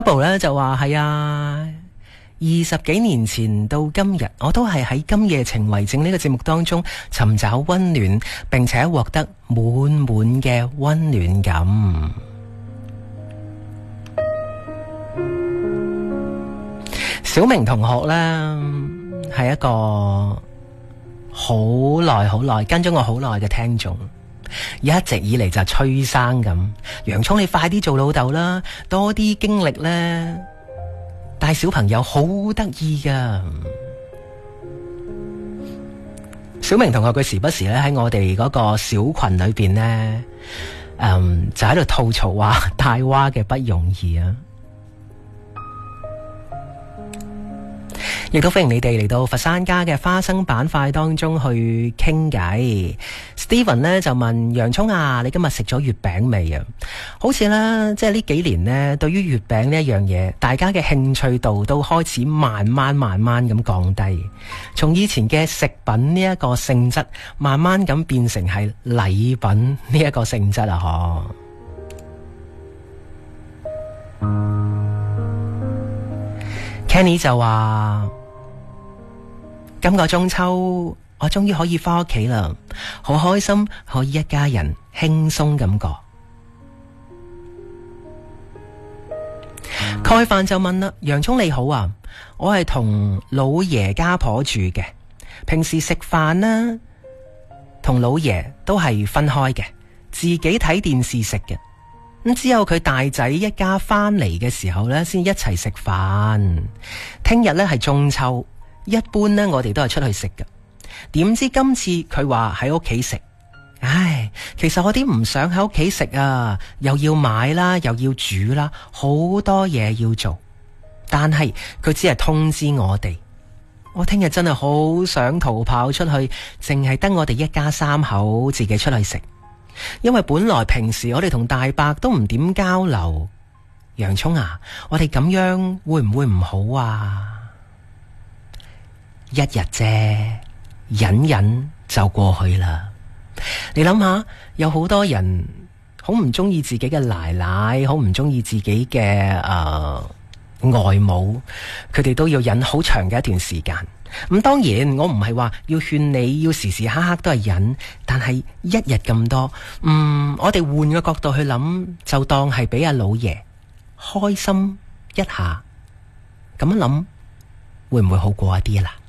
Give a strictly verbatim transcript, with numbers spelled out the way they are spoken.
部咧就話係啊，二十幾年前到今日，我都係喺今夜情為證呢個節目當中尋找溫暖，並且獲得滿滿嘅溫暖感。小明同學呢，係一個好耐好耐跟咗我好耐嘅聽眾，一直以嚟就催生咁，洋蔥你快啲做老豆啦，多啲經歷呢，帶小朋友好得意噶。小明同學佢時不時咧喺我哋嗰個小群裏邊呢，嗯，就喺度吐槽話帶娃嘅不容易啊。亦都歡迎你哋嚟到佛山家嘅花生板塊當中去傾偈。Steven 呢就問洋蔥啊，你今日食咗月餅未啊？好似啦，即係呢幾年呢，對於月餅呢一樣嘢，大家嘅興趣度都開始慢慢慢慢咁降低，從以前嘅食品呢一個性質，慢慢咁變成係禮品呢一個性質啊！嗬 Kenny 就話，今個中秋我終於可以返屋企啦，好開心可以一家人輕鬆咁過。蓋飯就問啦，洋蔥你好啊，我係同老爺家婆住嘅，平時食飯呢，同老爺都係分開嘅，自己睇電視食嘅。咁只有佢大仔一家翻嚟嘅時候呢，先一齊食飯。聽日呢係中秋，一般呢我哋都係出去食㗎。點知今次佢話喺屋企食，唉，其實我啲唔想喺屋企食啊，又要買啦，又要煮啦，好多嘢要做。但係佢只係通知我哋，我聽日真係好想逃跑出去，淨係得我哋一家三口自己出去食。因為本來平時我哋同大伯都唔點交流，洋蔥啊，我哋咁樣會唔會唔好啊？一日啫，忍忍就過去啦。你諗下，有好多人好唔中意自己嘅奶奶，好唔中意自己嘅誒、呃、外母，佢哋都要忍好長嘅一段時間。咁當然我唔係話要勸你要時時刻刻都係忍，但係一日咁多，嗯，我哋換個角度去諗，就當係俾阿老爺開心一下，咁樣諗會唔會好過一啲啦？